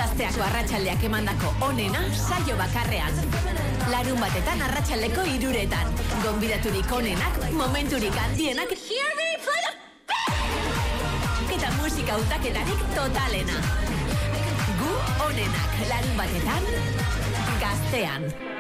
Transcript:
Gazteako arratsaldeak emandako onena saio bakarrean. Larun batetan arratsaldeko 3:00etan. Gonbidaturik onenak, momenturik handienak. Eta musika hautaketarik totalena. Gu onenak, larun batetan, Gaztean.